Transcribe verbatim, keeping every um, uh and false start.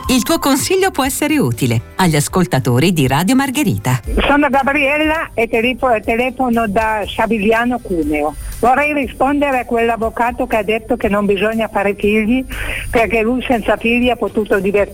Il tuo consiglio può essere utile agli ascoltatori di Radio Margherita. Sono Gabriella e telefono, telefono da Savigliano Cuneo. Vorrei rispondere a quell'avvocato che ha detto che non bisogna fare figli perché lui senza figli ha potuto divertirsi